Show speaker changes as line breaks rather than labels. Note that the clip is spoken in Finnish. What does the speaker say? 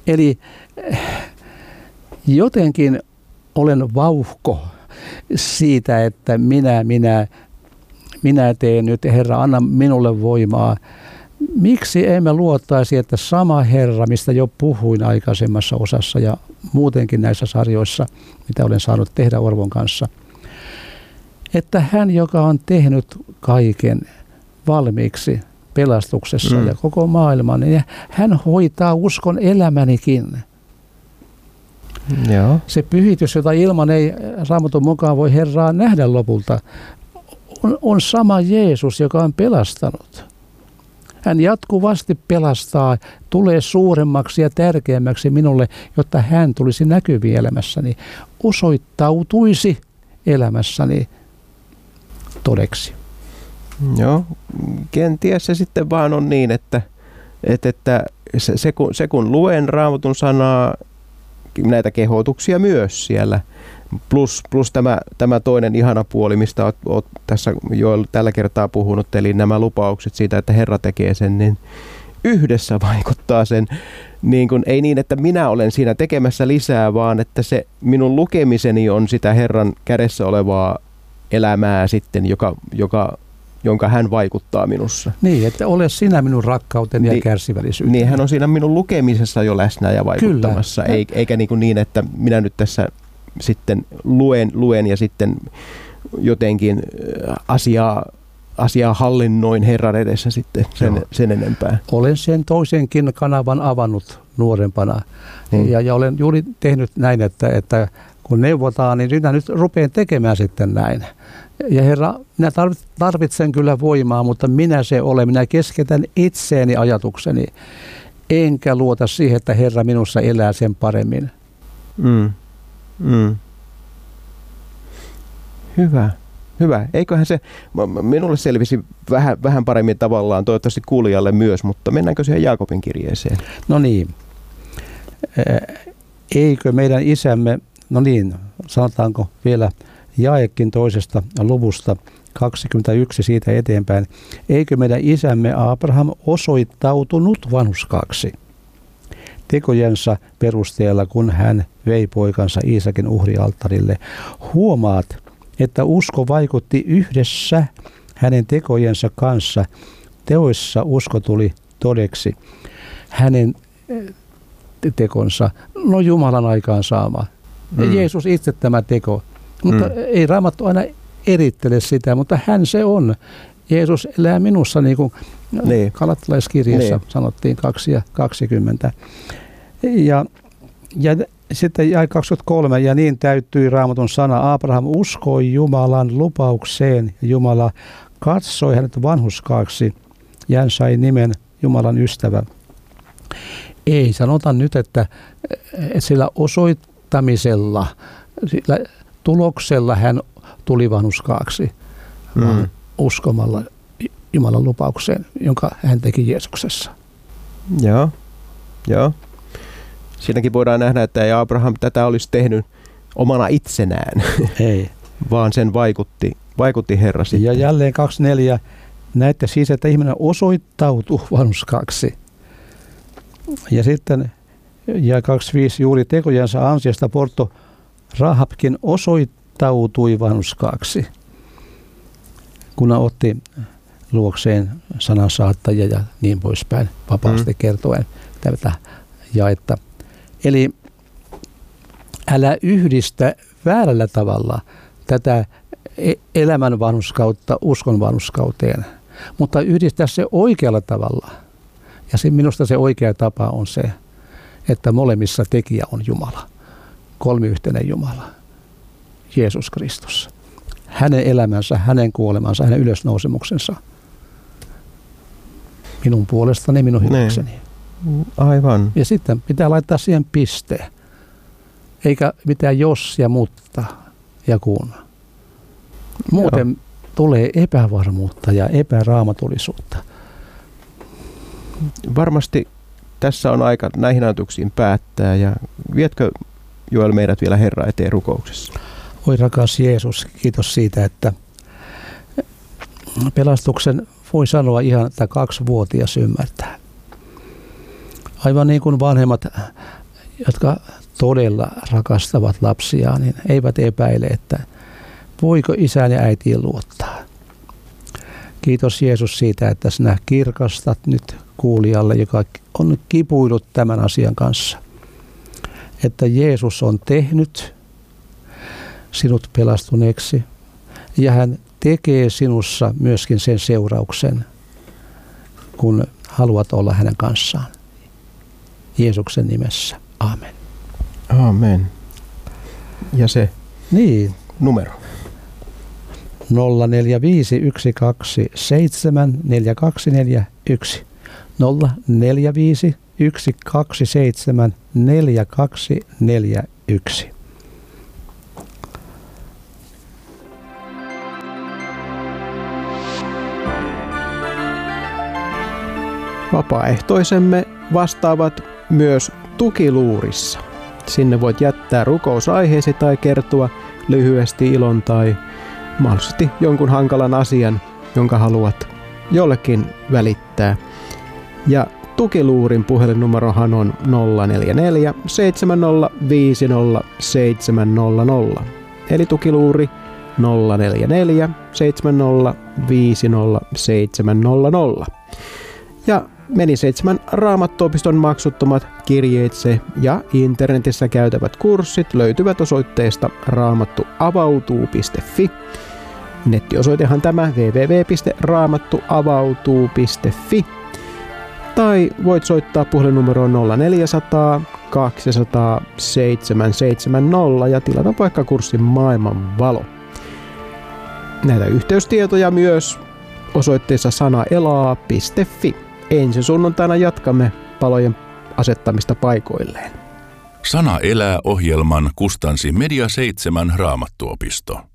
Eli jotenkin olen vauhko siitä, että minä teen nyt, Herra, anna minulle voimaa. Miksi emme luottaisi, että sama Herra, mistä jo puhuin aikaisemmassa osassa ja muutenkin näissä sarjoissa, mitä olen saanut tehdä Orvon kanssa, että hän, joka on tehnyt kaiken valmiiksi pelastuksessa ja koko maailman, niin hän hoitaa uskon elämänikin.
Joo.
Se pyhitys, jota ilman ei Raamatun mukaan voi Herraa nähdä lopulta, on sama Jeesus, joka on pelastanut. Hän jatkuvasti pelastaa, tulee suuremmaksi ja tärkeämmäksi minulle, jotta hän tulisi näkyviin elämässäni, osoittautuisi elämässäni todeksi.
Joo, kenties se sitten vaan on niin, että se kun luen Raamatun sanaa, näitä kehotuksia myös siellä, plus tämä toinen ihana puoli, mistä olet tässä jo tällä kertaa puhunut, eli nämä lupaukset siitä, että Herra tekee sen, niin yhdessä vaikuttaa sen, niin kuin, ei niin, että minä olen siinä tekemässä lisää, vaan että se minun lukemiseni on sitä Herran kädessä olevaa elämää sitten, jonka hän vaikuttaa minussa.
Niin, että ole sinä minun rakkauteni ja kärsivällisyyteni.
Niin, hän on siinä minun lukemisessa jo läsnä ja vaikuttamassa, eikä niin, että minä nyt tässä sitten luen ja sitten jotenkin asiaa hallinnoin Herran edessä sitten sen enempää.
Olen sen toisenkin kanavan avannut nuorempana ja olen juuri tehnyt näin, että kun neuvotaan, niin minä nyt rupean tekemään sitten näin. Ja Herra, minä tarvitsen kyllä voimaa, mutta minä se olen. Minä keskitän itseeni ajatukseni, enkä luota siihen, että Herra minussa elää sen paremmin.
Hyvä. Eiköhän se minulle selvisi vähän paremmin tavallaan, toivottavasti kuulijalle myös, mutta mennäänkö siihen Jaakobin kirjeeseen?
No niin. Eikö meidän isämme, no niin, sanotaanko vielä jaekin toisesta luvusta 21 siitä eteenpäin. Eikö meidän isämme Abraham osoittautunut vanhurskaaksi tekojensa perusteella, kun hän vei poikansa Iisakin uhrialttarille? Huomaat, että usko vaikutti yhdessä hänen tekojensa kanssa. Teoissa usko tuli todeksi. Hänen tekonsa, no Jumalan aikaan saama. Jeesus itse tämä teko. Mutta ei Raamattu aina erittele sitä, mutta hän se on. Jeesus elää minussa, niin kuin Galattalaiskirjassa sanottiin 2:20. Ja sitten jäi 23, ja niin täyttyi Raamatun sana. Abraham uskoi Jumalan lupaukseen, ja Jumala katsoi hänet vanhurskaaksi, ja hän sai nimen Jumalan ystävä. Ei sanota nyt, että sillä osoittamisella, sillä tuloksella hän tuli vanhurskaaksi, vaan uskomalla Jumalan lupaukseen, jonka hän teki Jeesuksessa.
Joo. Siinäkin voidaan nähdä, että ei Abraham tätä olisi tehnyt omana itsenään,
ei,
vaan sen vaikutti Herra sitten.
Ja jälleen 24, näette siis, että ihminen osoittautuu vanhurskaaksi. Ja sitten ja 25, juuri tekojensa ansiosta Porto Rahabkin osoittautui vanhurskaaksi, kun otti luokseen sanansaattajia ja niin poispäin, vapaasti kertoen tätä jaetta. Eli älä yhdistä väärällä tavalla tätä elämän vanhurskautta uskon vanhurskauteen, mutta yhdistää se oikealla tavalla. Ja minusta se oikea tapa on se, että molemmissa tekijä on Jumala, kolmiyhteinen Jumala, Jeesus Kristus. Hänen elämänsä, hänen kuolemansa, hänen ylösnousemuksensa. Minun puolestani, minun hyväkseni.
Aivan.
Ja sitten pitää laittaa siihen piste. Eikä mitään jos ja mutta ja kun. Muuten tulee epävarmuutta ja epäraamatulisuutta.
Varmasti tässä on aika näihin ajatuksiin päättää. Ja vietkö, Joel, meidät vielä Herra eteen rukouksessa?
Oi rakas Jeesus, kiitos siitä, että pelastuksen voi sanoa ihan, että 2-vuotias ymmärtää. Aivan niin kuin vanhemmat, jotka todella rakastavat lapsiaan, niin eivät epäile, että voiko isään ja äitiin luottaa. Kiitos Jeesus siitä, että sinä kirkastat nyt kuulijalle, joka on kipuillut tämän asian kanssa. Että Jeesus on tehnyt sinut pelastuneeksi ja hän tekee sinussa myöskin sen seurauksen, kun haluat olla hänen kanssaan. Jeesuksen nimessä. Aamen.
Aamen. Ja se numero?
0451274241. 0451274241.
Vapaaehtoisemme vastaavat myös tukiluurissa. Sinne voit jättää rukousaiheesi tai kertoa lyhyesti ilon tai mahdollisesti jonkun hankalan asian, jonka haluat jollekin välittää. Ja tukiluurin puhelinnumerohan on 044 7050 700. Eli tukiluuri 044 7050 700. Ja Meni 7 Raamattuopiston maksuttomat kirjeitse ja internetissä käytävät kurssit löytyvät osoitteesta raamattuavautuu.fi. Nettiosoitehan tämä www.raamattuavautuu.fi. Tai voit soittaa puhelinnumeroon 0400 200 770 ja tilata vaikka kurssin Maailman valo. Näitä yhteystietoja myös osoitteessa sanaelaa.fi. Ensi sunnuntaina jatkamme palojen asettamista paikoilleen.
Sana elää -ohjelman kustansi Media 7 Raamattuopisto.